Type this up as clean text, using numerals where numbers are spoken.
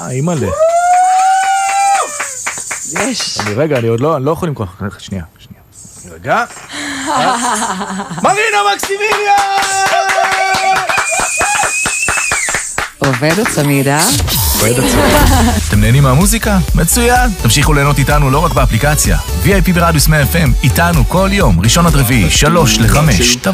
אימא'לה. יש. רגע, אני לא יכול למכוח. שנייה. רגע. מרינה מקסימיליה! עובד הצמידה. אתם נהנים מהמוזיקה? מצוין! תמשיכו ליהנות איתנו לא רק באפליקציה. VIP ברדיוס 100 FM, איתנו כל יום, ראשון עד רביעי, 3 ל-5.